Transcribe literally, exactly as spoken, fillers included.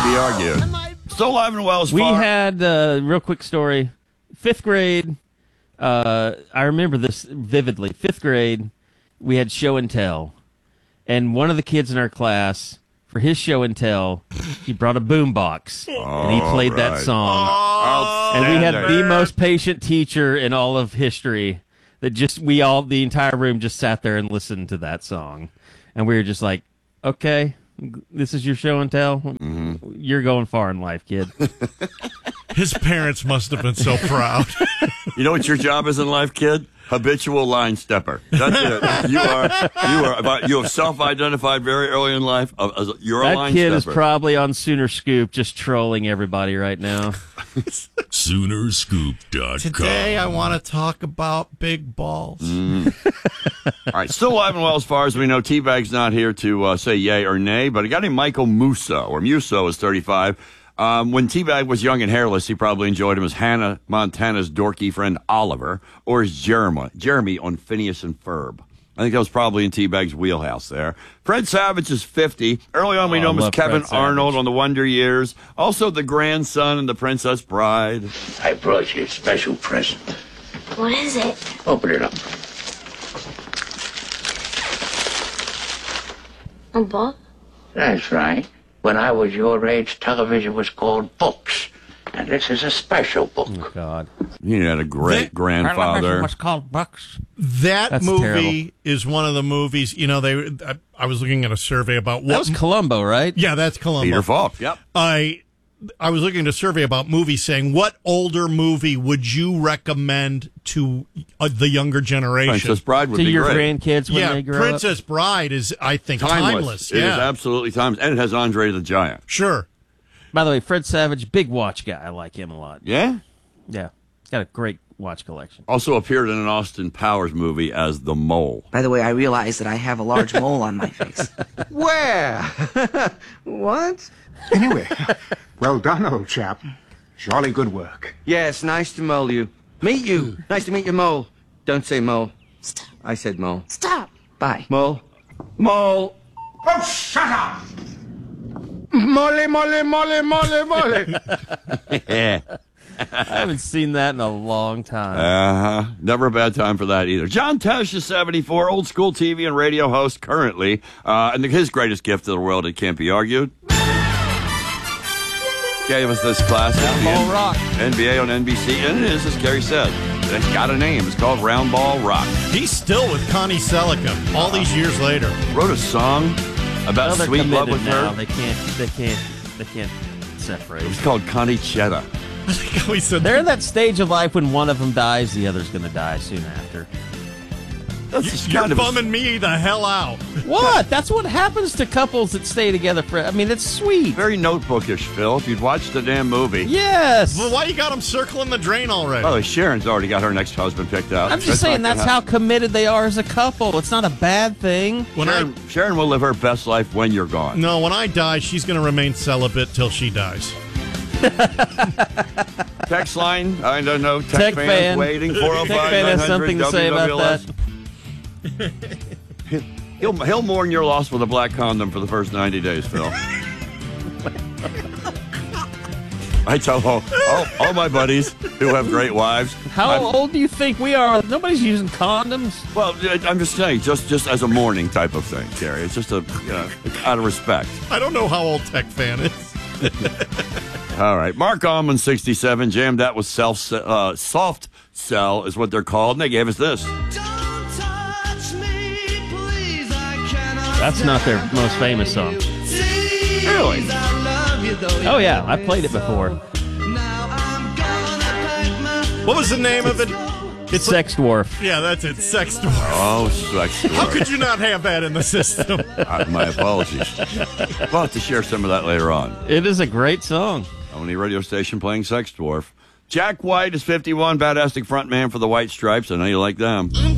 be argued. Still alive and well as We far. had a uh, real quick story. Fifth grade, uh, I remember this vividly. Fifth grade, we had show and tell. And one of the kids in our class, for his show and tell, he brought a boombox. Oh, and he played right. that song. Oh, and we had the most patient teacher in all of history that just, we all, the entire room just sat there and listened to that song. And we were just like, okay, this is your show and tell? Mm-hmm. You're going far in life, kid. His parents must have been so proud. You know what your job is in life, kid? Habitual line stepper. That's it. You are. You are. You have self-identified very early in life. As you're a that line kid stepper. is probably on Sooner Scoop, just trolling everybody right now. Sooner Scoop dot com. Today I want to talk about big balls. Mm. All right, still alive and well as far as we know. T-Bag's not here to uh, say yay or nay, but a guy named Michael Musso, or Musso, is thirty-five. Um, when T-Bag was young and hairless, he probably enjoyed him as Hannah Montana's dorky friend Oliver, or as Jeremy, Jeremy on Phineas and Ferb. I think that was probably in T-Bag's wheelhouse there. Fred Savage is fifty. Early on, we oh, know him as Kevin Fred Arnold Savage. on The Wonder Years. Also the grandson in The Princess Bride. I brought you a special present. What is it? Open it up. A book? That's right. When I was your age, television was called books. And this is a special book. Oh, God. He had a great That, grandfather. What's called Bucks? That That's movie terrible. is one of the movies, you know, they. I, I was looking at a survey about what. That was Columbo, right? Yeah, that's Columbo. Peter Falk, yep. I I was looking at a survey about movies saying, what older movie would you recommend to uh, the younger generation? Princess Bride would To be your great. grandkids when yeah, they grow Princess up? Bride is, I think, Timeless. timeless. It yeah. is absolutely timeless. And it has Andre the Giant. Sure. By the way, Fred Savage, big watch guy. I like him a lot. Yeah? Yeah. He's got a great watch collection. Also appeared in an Austin Powers movie as the Mole. By the way, I realize that I have a large mole on my face. Where? What? Anyway, well done, old chap. Jolly good work. Yes, nice to mole you. Meet you. Nice to meet you, mole. Don't say mole. Stop. I said mole. Stop. Bye. Mole. Mole. Oh, shut up! Molly, molly, molly, molly, molly. Yeah. I haven't seen that in a long time. Uh-huh. Never a bad time for that either. John Tesh is seventy-four, old school T V and radio host currently. Uh, and his greatest gift to the world, it can't be argued. Gave us this classic. Round Ball Rock. N B A on N B C. And it is, as Gary said, it's got a name. It's called Round Ball Rock. He's still with Connie Selica all these years later. Wrote a song about Well, they're sweet love committed with now. her. They can't. They can't. They can't separate. It was called Connie Chetta. I think how he said They're in that stage of life when one of them dies, the other's going to die soon after. That's just You're kind of a- bumming me the hell out. What? That's what happens to couples that stay together for. I mean, it's sweet. very notebookish, Phil. If you'd watched the damn movie. Yes. Well, why you got him circling the drain already? Oh, Sharon's already got her next husband picked out. I'm just saying not that's gonna how committed they are as a couple. It's not a bad thing. when Sharon, Sharon will live her best life when you're I gone. no, when I die, she's going to remain celibate till she dies. Text line, I don't know. Tech, Tech fans fan. waiting. four oh Tech five fan has nine hundred something to say about W W L S. He'll, he'll mourn your loss with a black condom for the first ninety days, Phil. I tell all, all, all my buddies who have great wives. How I'm- old do you think we are? Nobody's using condoms. Well, I'm just saying, just just as a mourning type of thing, Gary. It's just a, you know, out of respect. I don't know how old Tech Fan is. All right. Mark Allman, sixty-seven, jammed that with self, uh, soft cell is what they're called, and they gave us this. That's not their most famous song. Really? Oh, yeah. I played it before. What was the name of it? It's Sex Dwarf. Yeah, that's it. Sex Dwarf. Oh, sex How dwarf. could you not have that in the system? Uh, my apologies. We'll have to share some of that later on. It is a great song. On the radio station playing Sex Dwarf. Jack White is fifty-one, badastic frontman for the White Stripes. I know you like them.